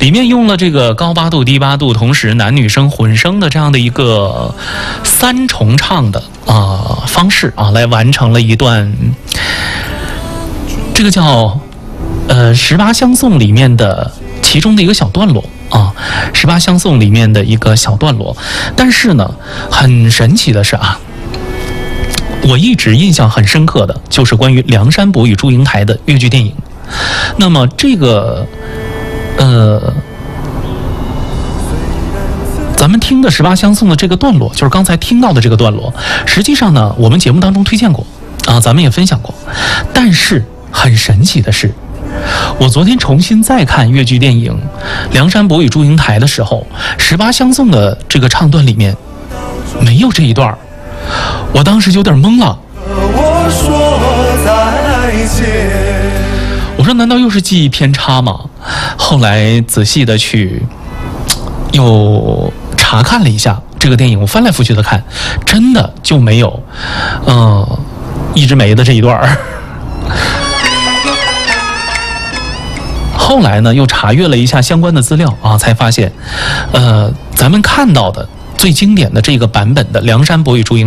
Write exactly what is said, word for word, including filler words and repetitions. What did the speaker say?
里面用了这个高八度、低八度，同时男女生混声的这样的一个三重唱的啊、呃、方式啊，来完成了一段这个叫呃《十八相送》里面的其中的一个小段落啊，《十八相送》里面的一个小段落。但是呢，很神奇的是啊，我一直印象很深刻的就是关于梁山伯与祝英台的越剧电影。那么这个呃。咱们听的《十八相送》的这个段落，就是刚才听到的这个段落，实际上呢，我们节目当中推荐过啊，咱们也分享过。但是很神奇的是，我昨天重新再看越剧电影《梁山伯与祝英台》的时候，《十八相送》的这个唱段里面没有这一段，我当时就有点懵了。我说难道又是记忆偏差吗？后来仔细的去又查看了一下这个电影，我翻来覆去的看，真的就没有呃一枝梅的这一段。后来呢，又查阅了一下相关的资料啊，才发现呃咱们看到的最经典的这个版本的梁山伯与祝英